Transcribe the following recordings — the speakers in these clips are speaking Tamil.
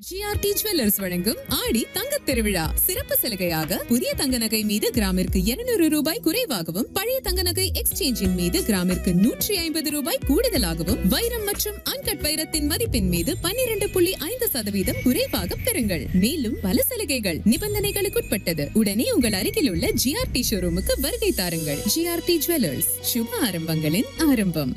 ஜிஆர்டி ஜுவல்லர்ஸ் வழங்கும் ஆடி தங்கத் திருவிழா சிறப்பு சலுகையாக புதிய தங்க நகை மீது கிராமிற்கு 200 ரூபாய் குறைவாகவும் பழைய தங்க நகை எக்ஸ்சேஞ்சின் மீது கிராமிற்கு 150 ரூபாய் கூடுதலாகவும் வைரம் மற்றும் அன்கட் வைரத்தின் மதிப்பின் மீது 12.5% குறைவாக பெறுங்கள். மேலும் பல சலுகைகள் நிபந்தனைகளுக்குட்பட்டது. உடனே உங்கள் அருகில் உள்ள ஜிஆர்டி ஷோரூமுக்கு வருகை தாருங்கள். ஜிஆர்டி ஜுவல்லர்ஸ், சுப ஆரம்பங்களின் ஆரம்பம்.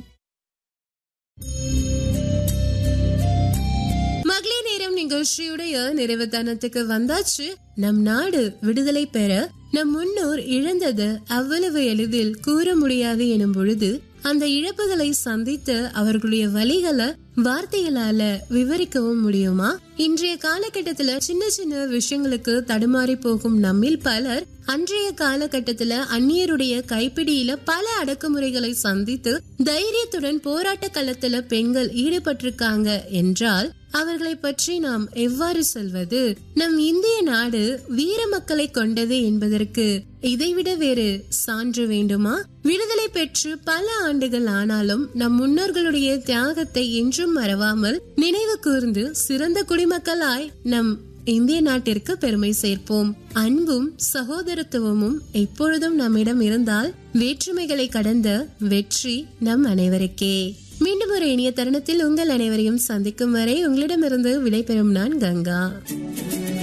நிகழ்ச்சியுடைய நிறைவு தனத்துக்கு வந்தாச்சு. நம் நாடு விடுதலை பெற நம் முன்னோர் இழந்தது அவ்வளவு எளிதில் கூற முடியாது எனும் பொழுது அந்த இழப்புகளை சந்தித்து அவர்களுடைய வழிகளை வார்த்தைகளால விவரிக்கவும் முடியுமா? இன்றைய காலகட்டத்துல சின்ன சின்ன விஷயங்களுக்கு தடுமாறி போகும் நம்மில் பலர் அன்றைய காலகட்டத்துல அந்நியருடைய கைப்பிடியில பல அடக்குமுறைகளை சந்தித்து தைரியத்துடன் போராட்ட களத்துல பெண்கள் ஈடுபட்டிருக்காங்க என்றால் அவர்களை பற்றி நாம் எவ்வாறு சொல்வது? நம் இந்திய நாடு வீர மக்களை கொண்டது என்பதற்கு இதைவிட வேறு சான்று வேண்டுமா? விடுதலை பெற்று பல ஆண்டுகள் ஆனாலும் நம் முன்னோர்களுடைய தியாகத்தை என்றும் மறவாமல் நினைவு கூர்ந்து சிறந்த குடிமக்களாய் நம் இந்திய நாட்டிற்கு பெருமை சேர்ப்போம். அன்பும் சகோதரத்துவமும் எப்பொழுதும் நம்மிடம் இருந்தால் வேற்றுமைகளை கடந்த வெற்றி நம் அனைவருக்கே. மீண்டும் ஒரு இனிய தருணத்தில் உங்கள் அனைவரையும் சந்திக்கும் வரை உங்களிடமிருந்து விடைபெறும் நான் கங்கா.